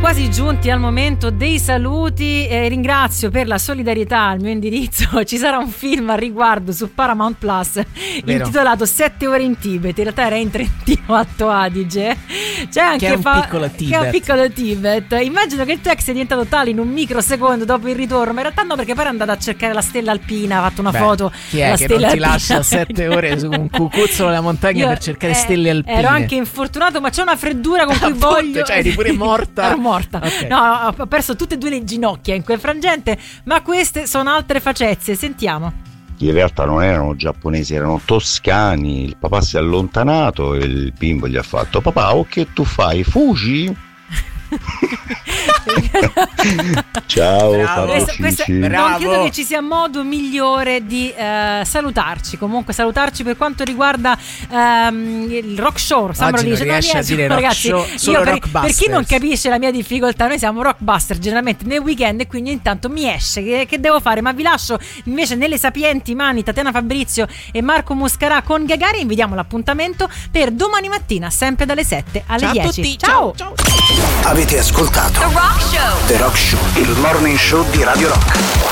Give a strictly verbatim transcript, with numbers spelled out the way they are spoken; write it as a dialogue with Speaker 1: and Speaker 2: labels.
Speaker 1: quasi giunti al momento dei saluti. Eh, ringrazio per la solidarietà al mio indirizzo. Ci sarà un film al riguardo su Paramount Plus Vero. intitolato Sette ore in Tibet. In realtà era in Trentino Alto Adige. C'è anche
Speaker 2: che è un
Speaker 1: fa-
Speaker 2: piccolo Tibet.
Speaker 1: Che è un piccolo Tibet. Immagino che il tuo ex sia diventato tale in un microsecondo dopo il ritorno, ma in realtà no, perché poi è andato a cercare la stella alpina, ha fatto una
Speaker 2: Beh,
Speaker 1: foto.
Speaker 2: Chi è
Speaker 1: la
Speaker 2: che
Speaker 1: stella
Speaker 2: non ti
Speaker 1: alpina.
Speaker 2: lascia sette ore su un cucuzzolo della montagna
Speaker 1: Io,
Speaker 2: per cercare
Speaker 1: eh,
Speaker 2: stelle alpine?
Speaker 1: Ero anche infortunato, ma c'è una freddura con cui
Speaker 2: Appunto,
Speaker 1: voglio.
Speaker 2: cioè eri pure morta.
Speaker 1: Ero morta.
Speaker 2: Okay.
Speaker 1: No, ho perso tutte e due le ginocchia in quel frangente, ma queste sono altre facezie. Sentiamo.
Speaker 3: In realtà non erano giapponesi, erano toscani. Il papà si è allontanato e il bimbo gli ha fatto: papà, o che tu fai? Fugi? Ciao Fabio
Speaker 1: questo, questo,
Speaker 3: Cici.
Speaker 1: non credo che ci sia modo migliore di uh, salutarci. Comunque salutarci per quanto riguarda um, il rock show. Sambro
Speaker 2: Oggi
Speaker 1: dice,
Speaker 2: non riesce
Speaker 1: non
Speaker 2: a dire rock
Speaker 1: ragazzi,
Speaker 2: show, solo
Speaker 1: io per,
Speaker 2: Rockbusters.
Speaker 1: per chi non capisce la mia difficoltà, noi siamo Rockbuster generalmente nel weekend, e quindi intanto mi esce che, che devo fare, ma vi lascio invece nelle sapienti mani Tatiana Fabrizio e Marco Muscarà con Gagarin. Vi diamo l'appuntamento per domani mattina sempre dalle sette alle
Speaker 2: ciao
Speaker 1: dieci.
Speaker 2: A tutti.
Speaker 1: Ciao,
Speaker 2: ciao.
Speaker 4: Avete ascoltato
Speaker 5: The Rock Show.
Speaker 4: The Rock Show, il morning show di Radio Rock.